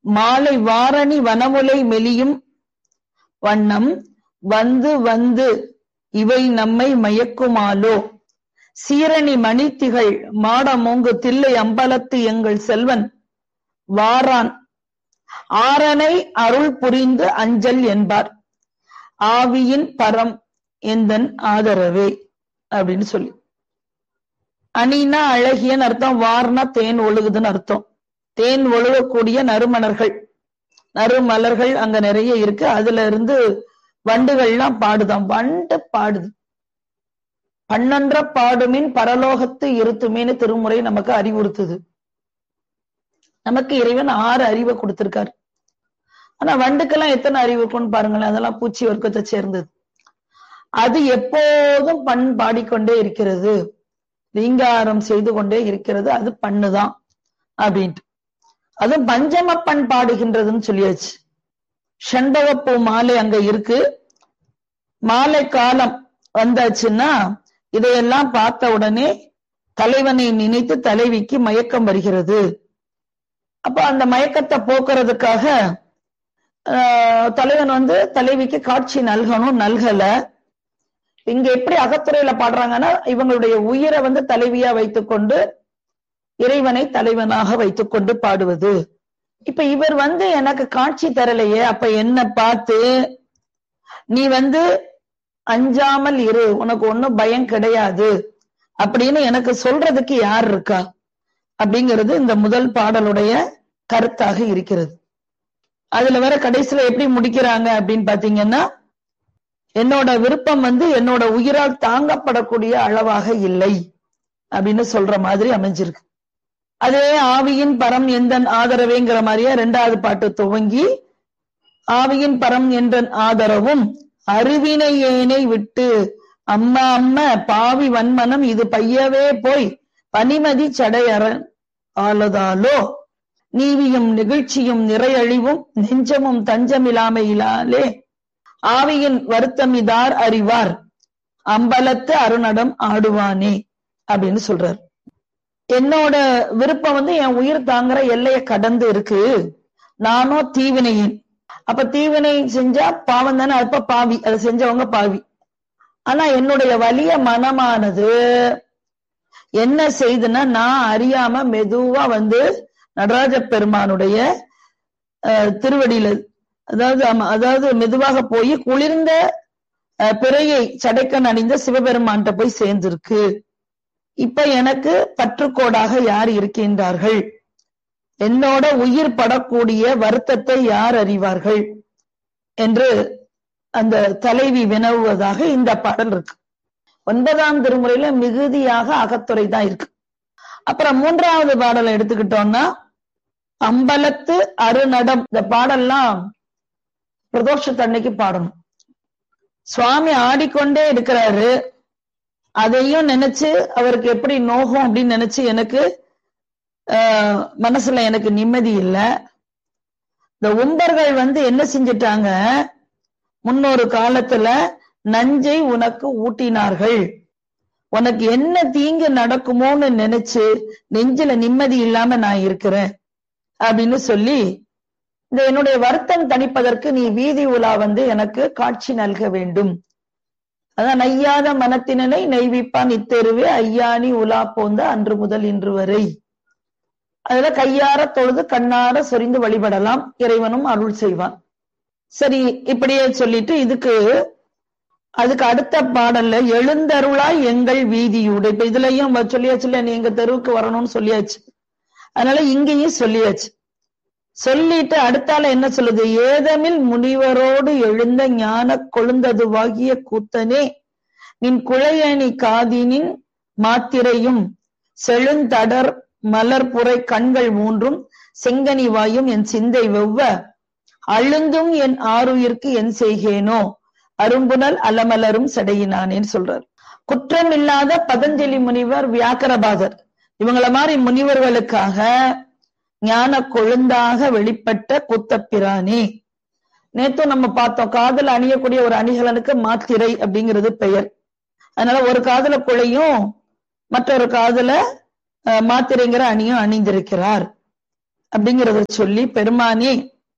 மாலை வாரணி வனமுலை மெலியும் வண்ணம் வந்து வந்து இவை நம்மை மயக்குமாலோ. சீரணி மணித்திகள் மாடமோங்கு தில்லை அம்பலத்து எங்கள் செல்வன் வாரான் ஆரனை அருள் புரிந்து அஞ்சல் என்பார். ஆவியின் பரம் எந்தன் ஆதரவே அப்படின்னு சொல்லி. அணினா அழகியன்னு அர்த்தம், வார்னா தேன் ஒழுகுதுன்னு அர்த்தம். தேன் ஒழுகக்கூடிய நறுமலர்கள் அங்க நிறைய இருக்கு. அதுல இருந்து வண்டுகள்லாம் பாடுதான். வண்டு பாடுது. பன்னன்ற பாடுமின் பரலோகத்து இருத்துமேனு திருமுறை நமக்கு அறிவுறுத்துது. நமக்கு இறைவன் 6 அறிவை கொடுத்திருக்காரு. ஆனா வண்டுக்கெல்லாம் எத்தனை அறிவு இருக்குன்னு பாருங்களேன். அதெல்லாம் பூச்சி வர்க்கத்தை சேர்ந்தது. அது எப்போதும் பண் பாடிக்கொண்டே இருக்கிறது, ரீங்காரம் செய்து கொண்டே இருக்கிறது. அது பண்ணுதான் அப்படின்ட்டு. அதுவும் பஞ்சம பண் பாடுகின்றதுன்னு சொல்லியாச்சு. செண்பகப்பூ மாலை அங்க இருக்கு. மாலை காலம் வந்தாச்சுன்னா இதையெல்லாம் பார்த்த உடனே தலைவனை நினைத்து தலைவிக்கு மயக்கம் வருகிறது. அப்ப அந்த மயக்கத்தை போக்குறதுக்காக தலைவன் தலைவிக்கு காட்சி நல்கணும், நல்கல. இங்க எப்படி அகத்துறையில பாடுறாங்கன்னா, இவங்களுடைய உயிரை தலைவியா வைத்துக்கொண்டு இறைவனை தலைவனாக வைத்துக்கொண்டு பாடுவது. இப்ப இவர் எனக்கு காட்சி தரலையே, அப்ப என்ன பார்த்து நீ அஞ்சாமல் இரு, உனக்கு ஒண்ணும் பயம் கிடையாது அப்படின்னு எனக்கு சொல்றதுக்கு யார் இருக்கா அப்படிங்கிறது இந்த முதல் பாடலுடைய கருத்தாக இருக்கிறது. அதுல வர கடைசியில எப்படி முடிக்கிறாங்க அப்படின்னு பாத்தீங்கன்னா, என்னோட விருப்பம் என்னோட உயிரால் தாங்கப்படக்கூடிய அளவாக இல்லை அப்படின்னு சொல்ற மாதிரி அமைஞ்சிருக்கு. அதே ஆவியின் பரம் எந்தன் ஆதரவேங்கிற மாதிரியே 2வது பாட்டு துவங்கி, ஆவியின் பரம் எந்தன் ஆதரவும் அருவினை ஏனை விட்டு அம்மா அம்மா பாவி வன்மனம் இது பையவே போய் பனிமதி சடையறன் ஆளதாலோ. நீவியும் நிகழ்ச்சியும் நிறையழிவும் நெஞ்சமும் தஞ்சமில்லாமையிலாலே ஆவியின் வருத்தமிதார் அறிவார் அம்பலத்து அருணடம் ஆடுவானே அப்படின்னு சொல்றார். என்னோட விருப்பம் என் உயிர் தாங்குற எல்லையை கடந்து இருக்கு. நானோ தீவினையின். அப்ப தீவினை செஞ்சா பாவம் தானே, அப்ப பாவி, அதை செஞ்சவங்க பாவி. ஆனா என்னுடைய வலிய மனமானது என்ன செய்துன்னா, நான் அறியாம மெதுவா நடராஜ பெருமானுடைய திருவடியில அதாவது மெதுவாக போய் குளிர்ந்த பிறையை சடைக்கன் அணிந்த சிவபெருமான்கிட்ட போய் சேர்ந்திருக்கு. இப்ப எனக்கு பற்றுக்கோடாக யார் இருக்கின்றார்கள், என்னோட உயிர் படக்கூடிய வருத்தத்தை யார் அறிவார்கள் என்று அந்த தலைவி வினவுவதாக இந்த பாடல் இருக்கு. 9ஆம் திருமுறையில மிகுதியாக அகத்துறை தான் இருக்கு. அப்புறம் 3வது பாடலை எடுத்துக்கிட்டோம்னா, அம்பலத்து அருநடம். இந்த பாடல்லாம் பிரதோஷத்தன்னைக்கு பாடணும். சுவாமி ஆடிக்கொண்டே இருக்கிறாரு. அதையும் நினைச்சு அவருக்கு எப்படி நோகும் அப்படின்னு நினைச்சு எனக்கு மனசுல எனக்கு நிம்மதி இல்லை. இந்த உம்பர்கள் என்ன செஞ்சிட்டாங்க, முன்னொரு காலத்துல நஞ்சை உனக்கு ஊட்டினார்கள். உனக்கு என்ன தீங்கு நடக்குமோன்னு நினைச்சு நெஞ்சில நிம்மதி இல்லாம நான் இருக்கிறேன் அப்படின்னு சொல்லி, இந்த என்னுடைய வருத்தம் தணிப்பதற்கு நீ வீதி உலா எனக்கு காட்சி நல்க வேண்டும். அதான் நையாத மனத்தினனை நெய்விப்பான் இத்தெருவே ஐயானி உலா போந்த அன்று முதல் இன்று வரை. அதுல கையார தொழுது கண்ணார சொரிந்து வழிபடலாம், இறைவனும் அருள் செய்வான். சரி, இப்படியே சொல்லிட்டு அதுக்கு அடுத்த பாடல்ல எழுந்தருளாய் எங்கள் வீதியூடு. இப்ப இதுலயும் சொல்லியாச்சு, நீ எங்க தெருவுக்கு வரணும்னு சொல்லியாச்சு. அதனால இங்கேயும் சொல்லியாச்சு. சொல்லிட்டு அடுத்தால என்ன சொல்லுது, ஏதமில் முனிவரோடு எழுந்த ஞான கொழுந்ததுவாகிய கூத்தனே நின் குழையணி காதினின் மாத்திரையும் செழுந்தடர் மலர்புரை கண்கள் 3 செங்கனி வாயும் என் சிந்தை வெவ்வ அழுந்தும் என் ஆருயிர்க்கு என் செய்கேனோ அரும்புனல் அலமலரும் சடையினானேன்னு சொல்றார். குற்றம் இல்லாத பதஞ்சலி முனிவர், வியாக்கரபாதர், இவங்கள மாதிரி முனிவர்களுக்காக ஞான கொழுந்தாக வெளிப்பட்ட கூத்தப்பிரானே. நேத்தும் நம்ம பார்த்தோம், காதல் அணியக்கூடிய ஒரு அணிகலனுக்கு மாத்திரை அப்படிங்கிறது பெயர். அதனால ஒரு காதல குழையும் மற்றொரு காதல மாத்திரைங்கிற அணியும் அணிந்திருக்கிறார் அப்படிங்கிறத சொல்லி, பெருமானே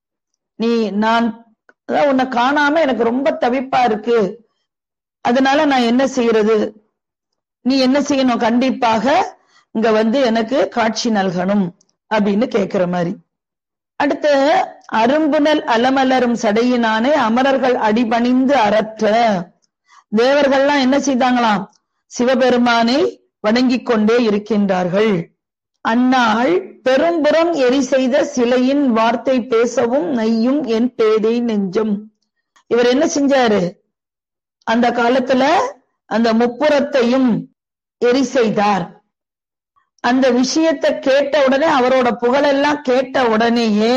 நான் உன்னை காணாம எனக்கு ரொம்ப தவிப்பா இருக்கு, அதனால நான் என்ன செய்யறது, நீ என்ன செய்யணும், கண்டிப்பாக இங்க எனக்கு காட்சி நல்கணும் அப்படின்னு கேக்குற மாதிரி. அடுத்து, அரும்புனல் அலமலரும் சடையினானே அமரர்கள் அடிபணிந்து அறற்ற. தேவர்கள்லாம் என்ன செய்தாங்களாம், சிவபெருமானை வணங்கிக் கொண்டே இருக்கின்றார்கள். அந்நாள் பெரும்புறம் எரி செய்த சிலையின் வார்த்தை பேசவும் நையும் என் பேதை நெஞ்சம். இவர் என்ன செஞ்சாரு, அந்த காலத்துல அந்த முப்புறத்தையும் எரி செய்தார். அந்த விஷயத்தை கேட்ட உடனே, அவரோட புகழெல்லாம் கேட்ட உடனேயே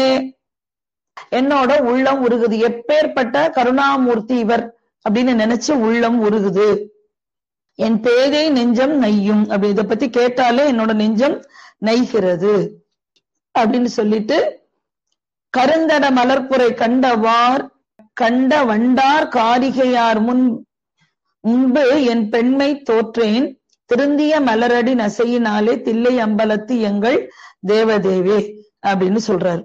என்னோட உள்ளம் உருகுது, எப்பேற்பட்ட கருணாமூர்த்தி இவர் அப்படின்னு நினைச்சு உள்ளம் உருகுது. என் பேதை நெஞ்சம் நையும், அப்படி இதை பத்தி கேட்டாலே என்னோட நெஞ்சம் நைகிறது அப்படின்னு சொல்லிட்டு, கருந்தட மலர்புரை கண்டவார் கண்ட வண்டார் காரிகையார் முன்பு என் பெண்மை தோற்றேன், திருந்திய மலரடி நசையினாலே தில்லை அம்பலத்து எங்கள் தேவதேவே அப்படின்னு சொல்றாரு.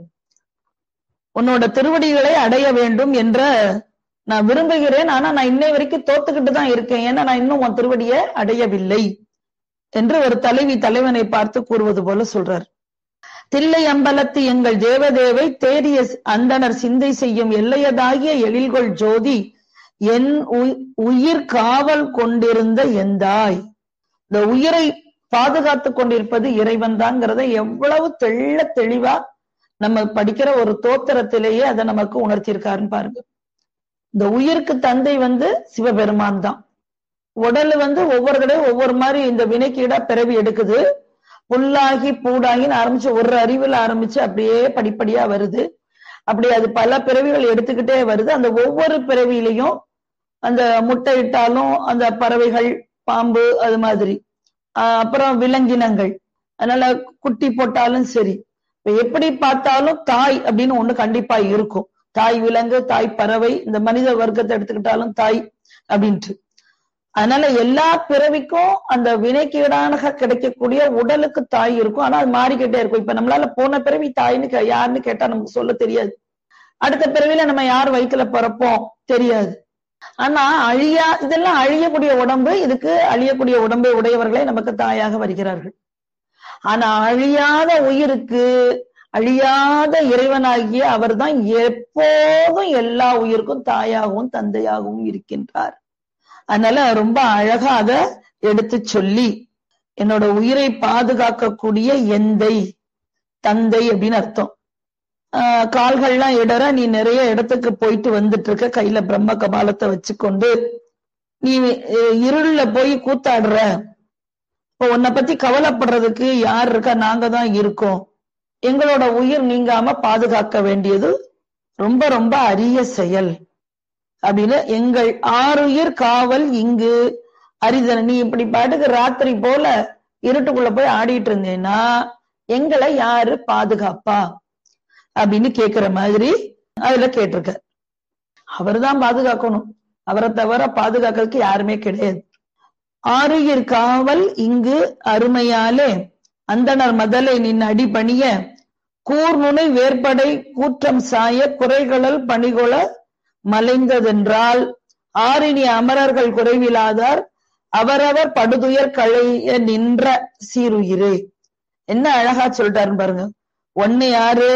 உன்னோட திருவடிகளை அடைய வேண்டும் என்ற நான் விரும்புகிறேன், ஆனா நான் இன்னை வரைக்கும் தோத்துக்கிட்டு தான் இருக்கேன், ஏன்னா நான் இன்னும் உன் திருவடியை அடையவில்லை என்று ஒரு தலைவனை பார்த்து கூறுவது போல சொல்றார். தில்லை அம்பலத்து எங்கள் தேவதேவை தேடிய அந்தனர் சிந்தை செய்யும் எல்லையதாகிய எழில்கொள் ஜோதி என் உயிர் காவல் கொண்டிருந்த எந்தாய். இந்த உயிரை பாதுகாத்து கொண்டிருப்பது இறைவன் தான்ங்கிறத எவ்வளவு தெளிவா நம்ம படிக்கிற ஒரு தோத்திரத்திலேயே அதை நமக்கு உணர்த்தியிருக்காருன்னு பாருங்க. இந்த உயிருக்கு தந்தை சிவபெருமான் தான். உடல் ஒவ்வொரு தடவை ஒவ்வொரு மாதிரி இந்த வினைக்கீடா பிறவி எடுக்குது. புல்லாகி பூடாகின்னு ஆரம்பிச்சு ஒரு அறிவுல ஆரம்பிச்சு அப்படியே படிப்படியா வருது. அப்படி அது பல பிறவிகள் எடுத்துக்கிட்டே வருது. அந்த ஒவ்வொரு பிறவியிலையும் அந்த முட்டை இட்டாலும் அந்த பறவைகள், பாம்பு, அது மாதிரி, அப்புறம் விலங்கினங்கள், அதனால குட்டி போட்டாலும் சரி, எப்படி பார்த்தாலும் தாய் அப்படின்னு ஒண்ணு கண்டிப்பா இருக்கும். தாய் விலங்கு, தாய் பறவை, இந்த மனித வர்க்கத்தை எடுத்துக்கிட்டாலும் தாய் அப்படின்ட்டு. அதனால எல்லா பிறவிக்கும் அந்த வினைக்கீடான கிடைக்கக்கூடிய உடலுக்கு தாய் இருக்கும். ஆனா அது மாறிக்கிட்டே இருக்கும். இப்ப நம்மளால போன பிறவி தாய்ன்னு யாருன்னு கேட்டா நமக்கு சொல்ல தெரியாது. அடுத்த பிறவில நம்ம யார் வயிற்றுல பிறப்போம் தெரியாது. ஆனா இதெல்லாம் அழியக்கூடிய உடம்பு, இதுக்கு அழியக்கூடிய உடம்பை உடையவர்களே நமக்கு தாயாக வருகிறார்கள். ஆனா அழியாத உயிருக்கு அழியாத இறைவனாகிய அவர் தான் எப்போதும் எல்லா உயிருக்கும் தாயாகவும் தந்தையாகவும் இருக்கின்றார். அதனால ரொம்ப அழகா அத எடுத்து சொல்லி, என்னோட உயிரை பாதுகாக்கக்கூடிய எந்தை, தந்தை அப்படின்னு அர்த்தம். கால்கள்லாம் இடற நீ நிறைய இடத்துக்கு போயிட்டு வந்துட்டு இருக்க, கையில பிரம்ம கபாலத்தை வச்சுக்கொண்டு நீ இருள்ல போய் கூத்தாடுற. இப்போ உன்னை பத்தி கவலைப்படுறதுக்கு யார் இருக்கா, நாங்க தான் இருக்கோம். எங்களோட உயிர் நீங்காம பாதுகாக்க வேண்டியது ரொம்ப ரொம்ப அரிய செயல் அப்படின்னு. எங்கள் ஆறுயிர் காவல் இங்கு அரிதன. நீ இப்படி பாட்டுக்கு ராத்திரி போல இருட்டுக்குள்ள போய் ஆடிட்டு இருந்தேன்னா எங்களை யாரு பாதுகாப்பா அப்படின்னு கேக்குற மாதிரி அதுல கேட்டிருக்க. அவர் தான் பாதுகாக்கணும், அவரை தவிர பாதுகாக்கிறதுக்கு யாருமே கிடையாது. ஆறுயிர் காவல் இங்கு அருமையாலே அந்தனர் மதலை நின் அடிபணிய கூர்முனை வேற்படை கூற்றம் சாய குறைகளல் பணிகொள மலைந்ததென்றால் ஆறினி அமரர்கள் குறைவிலாதார் அவரவர் படுதுயர் களைய நின்ற சீருயிரே. என்ன அழகா சொல்லிட்டாருன்னு பாருங்க. ஒன்னு யாரு,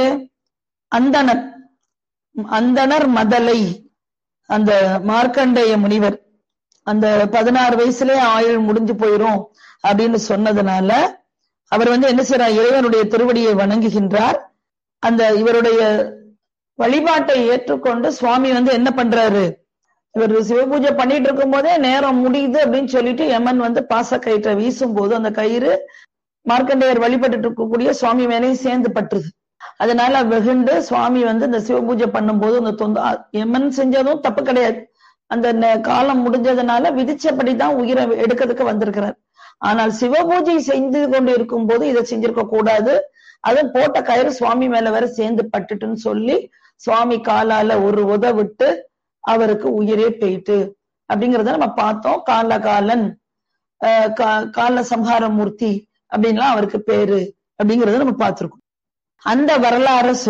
அந்தனர் மதலை, அந்த மார்க்கண்டேய முனிவர் அந்த 16 வயசுலயே ஆயுள் முடிஞ்சு போயிரும் அப்படின்னு சொன்னதுனால அவர் என்ன செய்யறார், இறைவனுடைய திருவடியை வணங்குகின்றார். அந்த இவருடைய வழிபாட்டை ஏற்றுக்கொண்டு சுவாமி என்ன பண்றாரு, இவர் சிவபூஜை பண்ணிட்டு இருக்கும் போதே நேரம் முடியுது அப்படின்னு சொல்லிட்டு யமன் பாச கயிற்றை வீசும் போது அந்த கயிறு மார்க்கண்டேயர் வழிபட்டு இருக்கக்கூடிய சுவாமி மேலேயும் சேர்ந்து பட்டுருது. அதனால வெகுண்டு சுவாமி இந்த சிவபூஜை பண்ணும் போது அந்த யமன் செஞ்சதும் தப்பு கிடையாது, அந்த காலம் முடிஞ்சதுனால விதிச்சபடிதான் உயிரை எடுக்கிறதுக்கு வந்திருக்கிறார். ஆனால் சிவபூஜை செஞ்சு கொண்டு இருக்கும் போது இதை செஞ்சிருக்க கூடாது, அது போட்ட கயிறு சுவாமி மேல வேற சேர்ந்து பட்டுட்டுன்னு சொல்லி சுவாமி காலால ஒரு உத விட்டு அவருக்கு உயிரே போயிட்டு அப்படிங்கிறத நம்ம பார்த்தோம். காலகாலன், கால சம்ஹார மூர்த்தி அப்படின்லாம் அவருக்கு பேரு அப்படிங்கறத நம்ம பார்த்திருக்கோம். அந்த வரலாறு